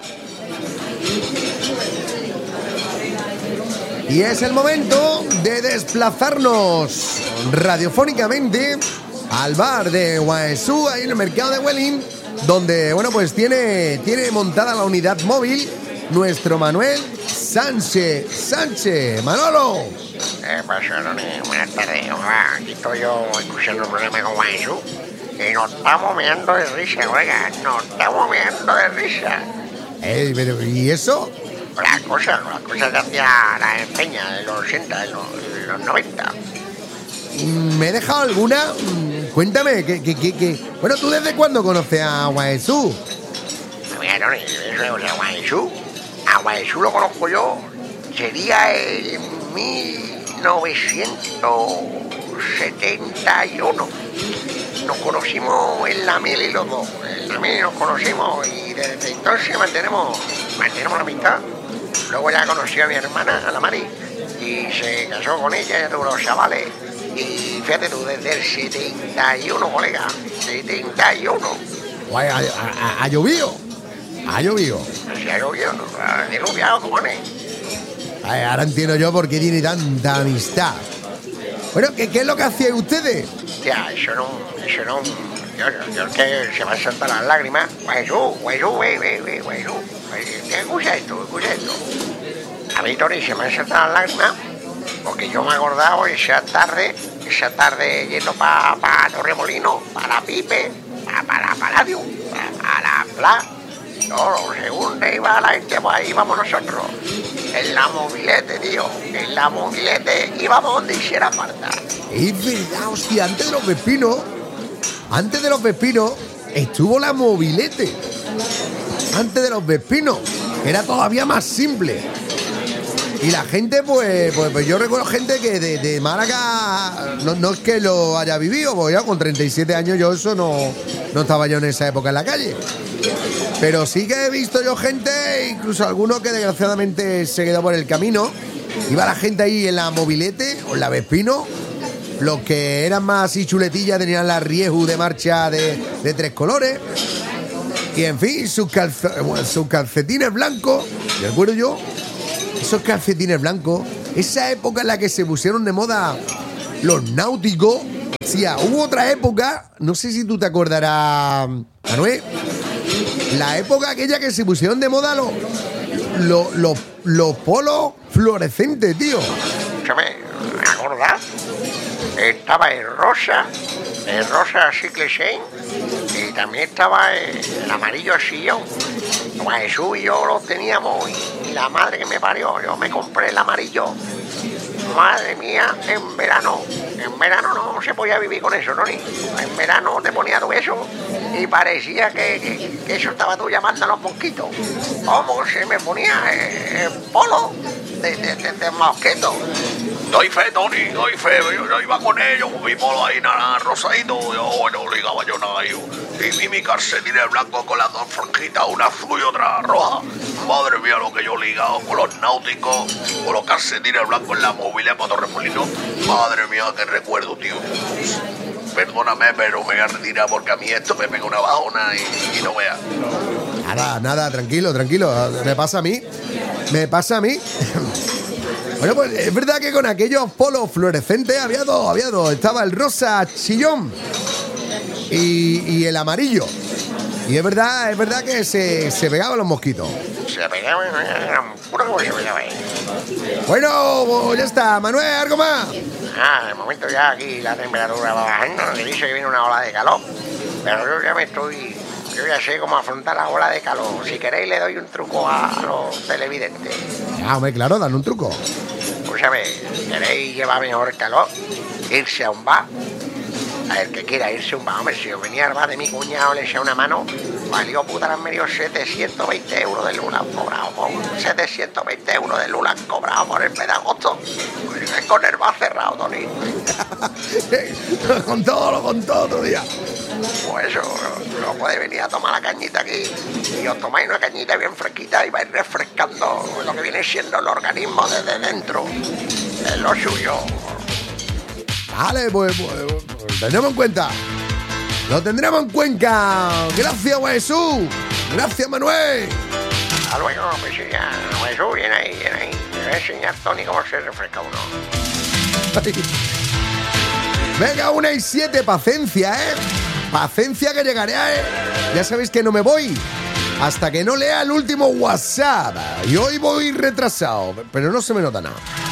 Y es el momento de desplazarnos radiofónicamente al bar de Guaesú, ahí en el mercado de Huelin, donde, bueno, pues tiene montada la unidad móvil nuestro Manuel Sánchez. Manolo. Pasa, Tony? Buenas tardes. Aquí estoy yo escuchando el programa con Guaesú y nos estamos meando de risa, colega. Nos estamos meando de risa. Pero, ¿y eso? Las cosas que hacía la enseña de los 80, de los 90. ¿Me he dejado alguna? Cuéntame, que... Bueno, ¿tú desde cuándo conoces a Guaesú? Mira, Tony, eso es Guaesú. A Guaesú lo conozco yo. Sería en 1971. Nos conocimos en la mil y los dos. En la mil nos conocimos y desde entonces mantenemos la amistad. Luego ya conocí a mi hermana, a la Mari, y se casó con ella, ya tuvo los chavales. Y fíjate tú, desde el 71, colega, 71. Guay, ha llovido. Ha llovido. Si ha llovido, no, ha diluviado, cojones. Ay, ahora entiendo yo por qué tiene tanta amistad. Bueno, ¿qué es lo que hacían ustedes? Ya, eso no. Yo es que se me han saltado las lágrimas. Guaesú. Escucha esto. A mí, Tony, se me han saltado las lágrimas porque yo me he acordado esa tarde yendo para Torremolinos, para Pipe, para la Palladium, para la Plaza. No, según iba la gente, pues ahí íbamos nosotros. En la mobilete, tío. En la mobilete íbamos donde hiciera falta. Es verdad, hostia, antes de los Vespinos estuvo la mobilete. Antes de los Vespinos. Era todavía más simple. Y la gente, pues yo recuerdo gente que de Málaga, no es que lo haya vivido, porque ya con 37 años yo eso no estaba yo en esa época en la calle. Pero sí que he visto yo gente, incluso algunos que desgraciadamente se quedó por el camino. Iba la gente ahí en la mobilete o en la Vespino. Los que eran más así chuletillas tenían la Rieju de marcha de 3 colores. Y en fin, sus calcetines blancos. ¿De acuerdo yo? Esos calcetines blancos. Esa época en la que se pusieron de moda los náuticos. Sí, hubo otra época, no sé si tú te acordarás, Manuel. La época aquella que se pusieron de moda los polos fluorescentes, tío. Escúchame, ¿me acordás? Estaba el rosa Cycle Chain, y también estaba el amarillo sillón. Jesús y yo los teníamos, y la madre que me parió, yo me compré el amarillo. Madre mía, en verano no se podía vivir con eso, Tony. En verano te ponía tu eso y parecía que eso estaba tú llamando a los mosquitos. ¿Cómo se me ponía el polo de mosquito? Doy fe, Tony, doy fe. Yo iba con ellos, con mi polo ahí, nada, rosadito. Yo no ligaba yo nada. Y mi calcetín blanco con las dos franjitas, una azul y otra roja. Madre mía, lo que yo he ligado con los náuticos, con los calcetines blancos en la móvil para Torremolinos. Madre mía, qué recuerdo, tío. Perdóname, pero me voy a retirar porque a mí esto me pega una bajona y no veas. Nada, tranquilo. Me pasa a mí. Bueno, pues es verdad que con aquellos polos fluorescentes había dos. Estaba el rosa chillón y el amarillo. Y es verdad que se pegaban los mosquitos. Se pegaban, puro como se pegaban. Bueno, pues ya está. Manuel, ¿algo más? De momento ya aquí la temperatura va bajando, que dice que viene una ola de calor. Pero yo ya sé cómo afrontar la ola de calor. Si queréis le doy un truco a los televidentes. Hombre, claro, dale un truco. Escúchame, ¿queréis llevar mejor calor? Irse a un bar. A ver, que quiera irse a un bar. Hombre, si os venía al bar de mi cuñado, le eché una mano, valió puta, han venido 720 euros de luna cobrado. 720 euros de luna cobrado por el mes de agosto. Pues con el bar cerrado, Tony. Con todo otro día. Pues eso, no podéis venir a tomar la cañita aquí y os tomáis una cañita bien fresquita y vais refrescando lo que viene siendo el organismo desde dentro. Es lo suyo. Vale, pues tenemos en cuenta. Lo tendremos en cuenta. Gracias, Jesús. Gracias, Manuel. Hasta luego, pues sí, ya. Jesús, viene ahí, viene ahí. Me voy a enseñar Tony cómo se refresca uno. Venga, 1:07, paciencia, ¿eh? Paciencia que llegaré, ¿eh? Ya sabéis que no me voy hasta que no lea el último WhatsApp. Y hoy voy retrasado, pero no se me nota nada.